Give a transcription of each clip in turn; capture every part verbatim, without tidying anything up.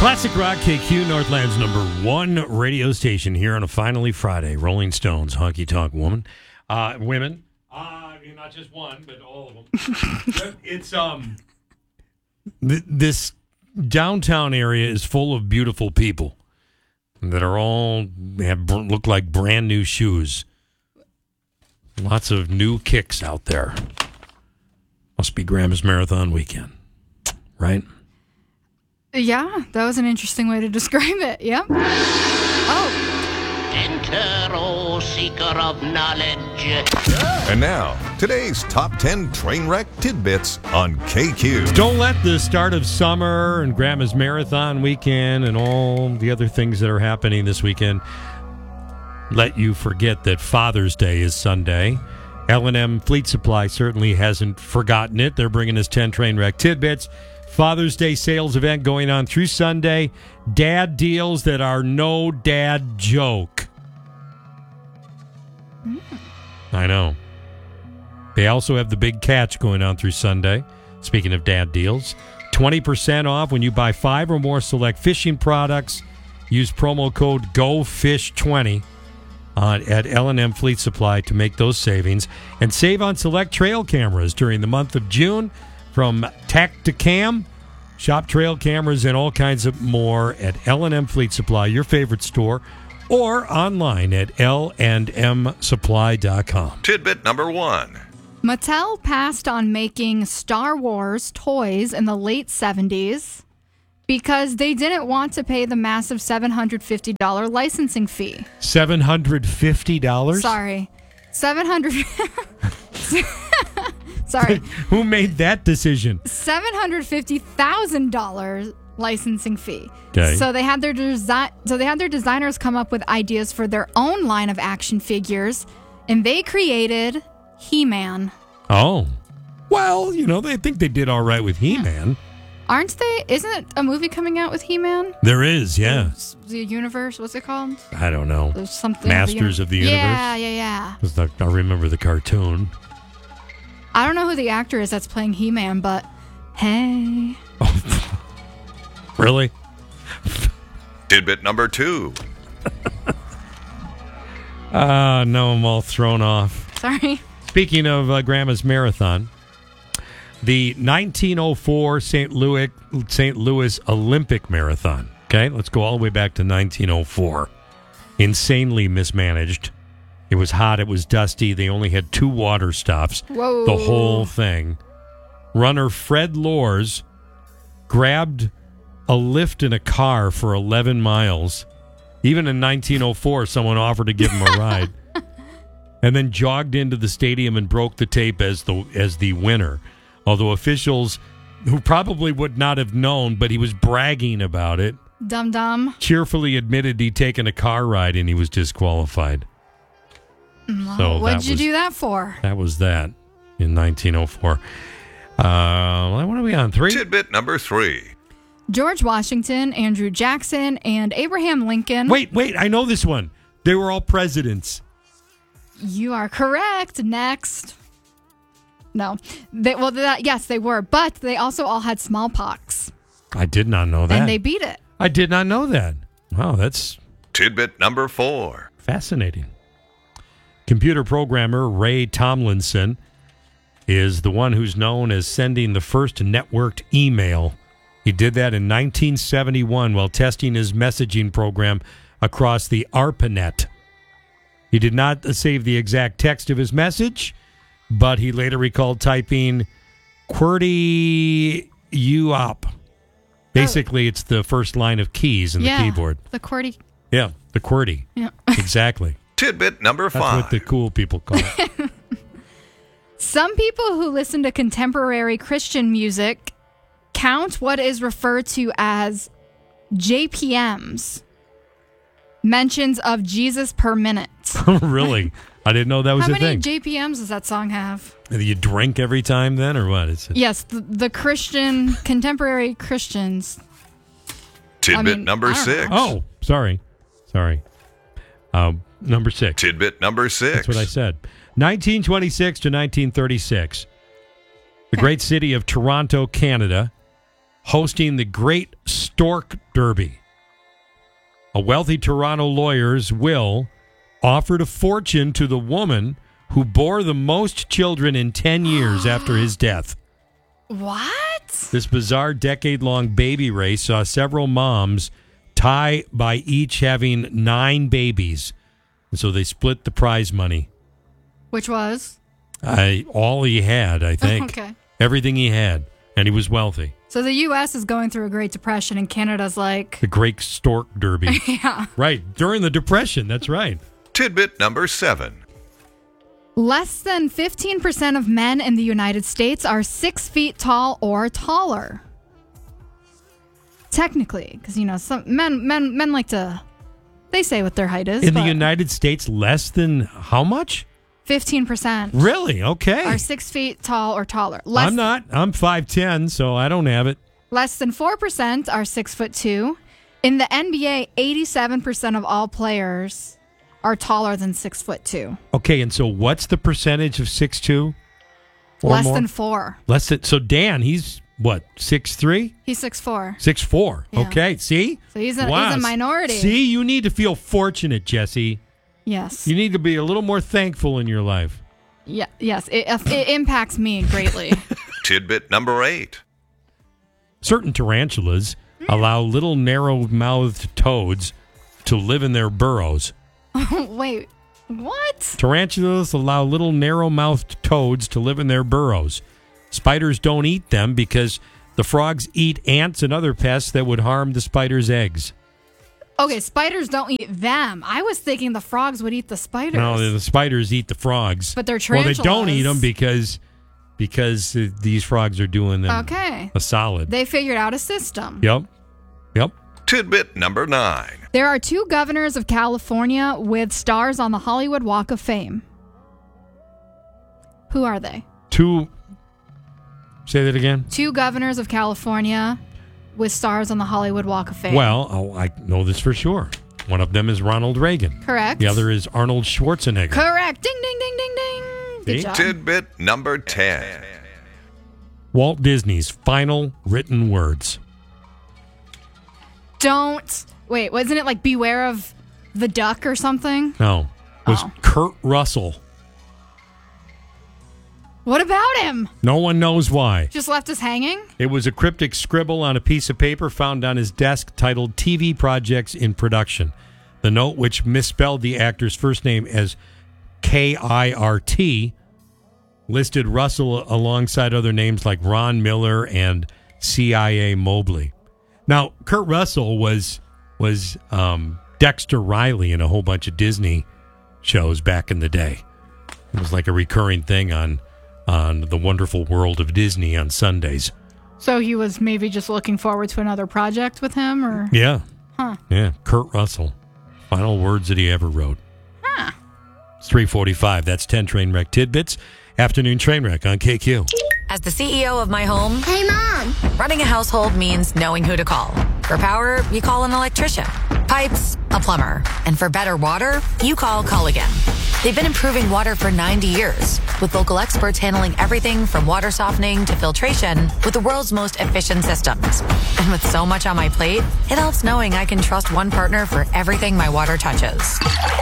Classic Rock K Q, Northland's number one radio station here on a finally Friday. Rolling Stones, Honky Tonk Woman. Uh, women. Uh, not just one, but all of them. It's, um, th- this downtown area is full of beautiful people that are all, have look like brand new shoes. Lots of new kicks out there. Must be Grandma's Marathon weekend, right? Yeah, that was an interesting way to describe it. Yep. Oh. Enter, O seeker of knowledge. And now, today's top ten train wreck tidbits on K Q. Don't let the start of summer and Grandma's Marathon weekend and all the other things that are happening this weekend let you forget that Father's Day is Sunday. L and M Fleet Supply certainly hasn't forgotten it. They're bringing us ten train wreck tidbits. Father's Day sales event going on through Sunday. Dad deals that are no dad joke. Mm. I know. They also have the big catch going on through Sunday. Speaking of dad deals, twenty percent off when you buy five or more select fishing products. Use promo code Go Fish twenty on, at L and M Fleet Supply to make those savings. And save on select trail cameras during the month of June. From Tacticam, shop trail cameras and all kinds of more at L and M Fleet Supply, your favorite store, or online at L and M supply dot com. Tidbit number one. Mattel passed on making Star Wars toys in the late seventies because they didn't want to pay the massive seven hundred fifty dollars licensing fee. seven hundred fifty dollars? Sorry. seven hundred Sorry. Who made that decision? seven hundred fifty thousand dollars licensing fee. Okay. So they had their desi- so they had their designers come up with ideas for their own line of action figures, and they created He-Man. Oh. Well, you know, they think they did all right with He-Man. Aren't they? Isn't a movie coming out with He-Man? There is, yeah. The universe, what's it called? I don't know. There's something. Masters of the Universe? Yeah, yeah, yeah. 'Cause the- I remember the cartoon. I don't know who the actor is that's playing He-Man, but hey. Really? Tidbit number two. Ah, uh, no, I'm all thrown off. Sorry. Speaking of uh, Grandma's Marathon, the nineteen oh four Saint Louis Saint Louis Olympic Marathon. Okay, let's go all the way back to nineteen oh four. Insanely mismanaged. It was hot. It was dusty. They only had two water stops. Whoa. The whole thing. Runner Fred Lors grabbed a lift in a car for eleven miles. Even in nineteen oh four, someone offered to give him a ride. And then jogged into the stadium and broke the tape as the as the winner. Although officials, who probably would not have known, but he was bragging about it, Dum dum. cheerfully admitted he'd taken a car ride and he was disqualified. Well, So what'd that you was- do that for? That was that in nineteen oh four. Uh, what are we on? Three? Tidbit number three. George Washington, Andrew Jackson, and Abraham Lincoln. Wait, wait, I know this one. They were all presidents. You are correct. Next. No. They, well, that, yes, they were, but they also all had smallpox. I did not know that. And they beat it. I did not know that. Wow, that's Tidbit number four. fascinating. Computer programmer Ray Tomlinson is the one who's known as sending the first networked email. He did that in nineteen seventy-one while testing his messaging program across the ARPANET. He did not save the exact text of his message, but he later recalled typing QWERTY you up. Basically, it's the first line of keys in yeah, the keyboard. The QWERTY. Yeah, the QWERTY. Yeah. Exactly. Tidbit number That's five. what the cool people call it. Some people who listen to contemporary Christian music count what is referred to as J P Ms, mentions of Jesus per minute. Really? I didn't know that was How a many thing. J P Ms does that song have? You drink every time then, or what? It's Yes, the, the Christian, contemporary Christians. Tidbit I mean, number I don't six. Oh, sorry. Sorry. Um, number six. Tidbit number six. That's what I said. nineteen twenty-six to nineteen thirty-six. The Okay. great city of Toronto, Canada, hosting the Great Stork Derby. A wealthy Toronto lawyer's will offered a fortune to the woman who bore the most children in ten years after his death. What? This bizarre decade-long baby race saw several moms tie by each having nine babies. And so they split the prize money. Which was? I, all he had, I think. Okay. Everything he had. And he was wealthy. So the U S is going through a Great Depression, and Canada's like... The Great Stork Derby. Yeah. Right. During the Depression. That's right. Tidbit number seven. Less than fifteen percent of men in the United States are six feet tall or taller. Technically, because, you know, some men, men, men like to... They say what their height is. In the but United States, less than how much? fifteen percent Really? Okay. are six feet tall or taller. Less, I'm not. I'm five ten, so I don't have it. Less than four percent are six foot two. In the N B A, eighty-seven percent of all players are taller than six foot two. Okay, and so what's the percentage of six two? Less than four. Less than. So Dan, he's what, six three? He's six four. six four. Yeah. Okay, see? So he's a, Wow. he's a minority. See, you need to feel fortunate, Jesse. Yes. You need to be a little more thankful in your life. Yeah. Yes. It, it impacts me greatly. Tidbit number eight. Certain tarantulas allow little narrow-mouthed toads to live in their burrows. Wait. What? Tarantulas allow little narrow-mouthed toads to live in their burrows. Spiders don't eat them because the frogs eat ants and other pests that would harm the spider's eggs. Okay, spiders don't eat them. I was thinking the frogs would eat the spiders. No, the spiders eat the frogs. But they're Well, they don't tarantulas. eat them because because uh, these frogs are doing them Okay. a solid. They figured out a system. Yep. Yep. Tidbit number nine. There are two governors of California with stars on the Hollywood Walk of Fame. Who are they? Two. Say that again. Two governors of California with stars on the Hollywood Walk of Fame. Well, oh, I know this for sure. One of them is Ronald Reagan. Correct. The other is Arnold Schwarzenegger. Correct. Ding, ding, ding, ding, ding. Good See? job. Tidbit number ten. Walt Disney's final written words. Don't. Wait, wasn't it like Beware of the Duck or something? No. It was Oh. Kurt Russell. What about him? No one knows why. Just left us hanging? It was a cryptic scribble on a piece of paper found on his desk titled T V Projects in Production. The note, which misspelled the actor's first name as K I R T, listed Russell alongside other names like Ron Miller and C I A Mobley. Now, Kurt Russell was was um, Dexter Riley in a whole bunch of Disney shows back in the day. It was like a recurring thing on on The Wonderful World of Disney on Sundays. So he was maybe just looking forward to another project with him, or? Yeah. Huh. Yeah. Kurt Russell. Final words that he ever wrote. Huh. It's three forty-five. That's ten Trainwreck Tidbits. Afternoon Trainwreck on K Q. As the C E O of my home, Hey, Mom! running a household means knowing who to call. For power, you call an electrician. Pipes, a plumber. And for better water, you call Culligan. They've been improving water for ninety years, with local experts handling everything from water softening to filtration with the world's most efficient systems. And with so much on my plate, it helps knowing I can trust one partner for everything my water touches.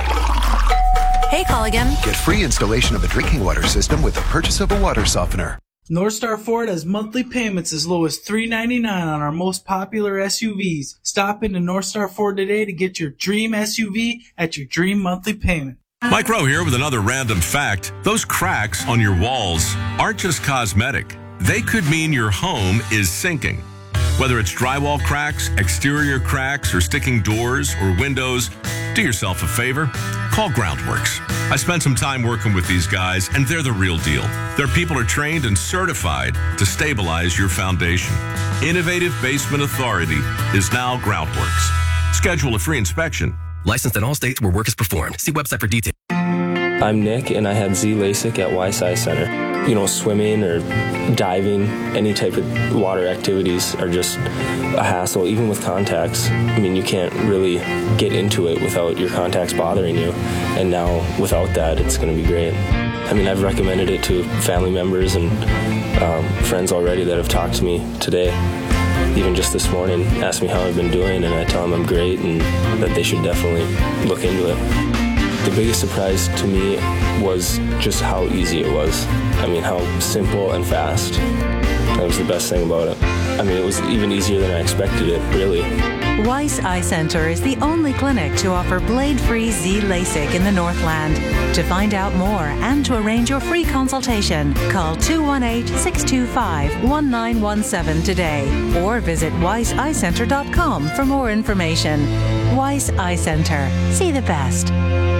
Hey, Culligan. Get free installation of a drinking water system with the purchase of a water softener. North Star Ford has monthly payments as low as three ninety-nine on our most popular S U Vs. Stop into North Star Ford today to get your dream S U V at your dream monthly payment. Mike Rowe here with another random fact. Those cracks on your walls aren't just cosmetic. They could mean your home is sinking. Whether it's drywall cracks, exterior cracks, or sticking doors or windows, do yourself a favor. Call Groundworks. I spent some time working with these guys, and they're the real deal. Their people are trained and certified to stabilize your foundation. Innovative Basement Authority is now Groundworks. Schedule a free inspection. Licensed in all states where work is performed. See website for details. I'm Nick, and I had Z LASIK at Y-Size Center. You know, swimming or diving, any type of water activities are just a hassle, even with contacts. I mean, you can't really get into it without your contacts bothering you. And now, without that, it's going to be great. I mean, I've recommended it to family members and um, friends already that have talked to me today. even just this morning, ask me how I've been doing, and I tell them I'm great and that they should definitely look into it. The biggest surprise to me was just how easy it was. I mean, how simple and fast. That was the best thing about it. I mean, it was even easier than I expected it, really. Weiss Eye Center is the only clinic to offer blade-free Z LASIK in the Northland. To find out more and to arrange your free consultation, call two one eight, six two five, one nine one seven today or visit weiss eye center dot com for more information. Weiss Eye Center. See the best.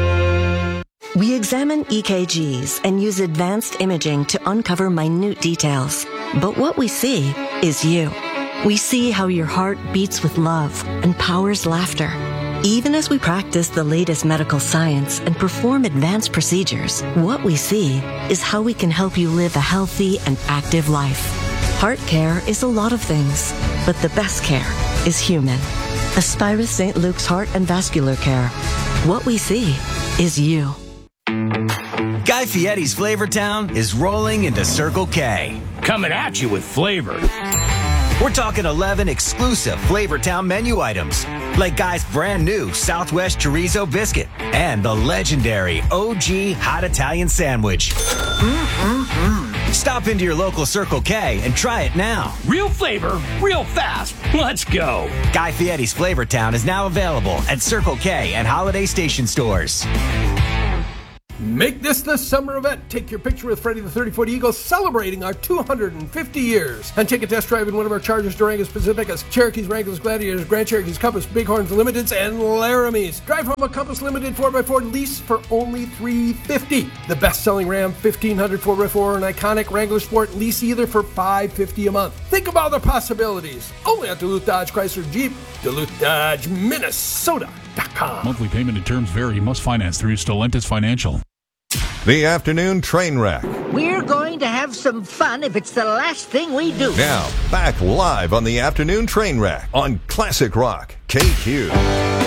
We examine E K Gs and use advanced imaging to uncover minute details. But what we see is you. We see how your heart beats with love and powers laughter. Even as we practice the latest medical science and perform advanced procedures, what we see is how we can help you live a healthy and active life. Heart care is a lot of things, but the best care is human. Aspirus Saint Luke's Heart and Vascular Care. What we see is you. Guy Fieri's Flavortown is rolling into Circle K. Coming at you with flavor. We're talking eleven exclusive Flavortown menu items, like Guy's brand new Southwest Chorizo Biscuit and the legendary O G Hot Italian Sandwich. Mm-mm-mm. Stop into your local Circle K and try it now. Real flavor, real fast. Let's go. Guy Fieri's Flavortown is now available at Circle K and Holiday Station stores. Make this the summer event. Take your picture with Freddie the thirty-foot Eagle celebrating our two hundred fifty years. And take a test drive in one of our Chargers, Durangos, Pacificas, Cherokees, Wranglers, Gladiators, Grand Cherokees, Compass, Bighorns, Limiteds, and Laramies. Drive home a Compass Limited four by four lease for only three hundred fifty dollars. The best-selling Ram fifteen hundred four by four and iconic Wrangler Sport lease either for five hundred fifty dollars a month. Think of all the possibilities. Only at Duluth Dodge Chrysler Jeep, Duluth Dodge, Minnesota dot com. Monthly payment and terms vary. Must finance through Stellantis Financial. The Afternoon Train Wreck. We're going to have some fun if it's the last thing we do. Now, back live on the Afternoon Train Wreck on Classic Rock K Q.